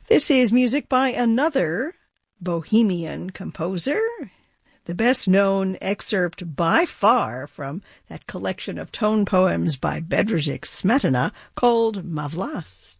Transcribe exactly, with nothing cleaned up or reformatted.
This is music by another Bohemian composer, the best-known excerpt by far from that collection of tone poems by Bedřich Smetana called Ma vlast.